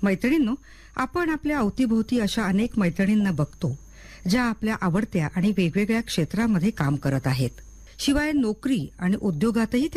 मैत्रिणींनो, आपण आपल्या अवतीभोवती अशा अनेक मैत्रिणींना बघतो ज्या आपल्या आवडत्या आणि वेगवेगळ्या क्षेत्रामध्ये काम करत आहेत. शिवाय नोकरी आणि उद्योगातही